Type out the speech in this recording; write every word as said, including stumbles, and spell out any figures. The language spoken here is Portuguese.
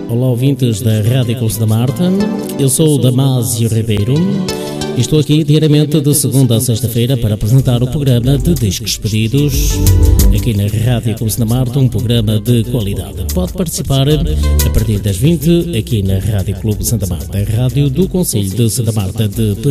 Olá, ouvintes da Rádio Clube Santa Marta. Eu sou o Damásio Ribeiro e estou aqui diariamente de segunda a sexta-feira para apresentar o programa de discos pedidos aqui na Rádio Clube Santa Marta, um programa de qualidade. Pode participar a partir das vinte aqui na Rádio Clube Santa Marta, a rádio do Concelho de Santa Marta de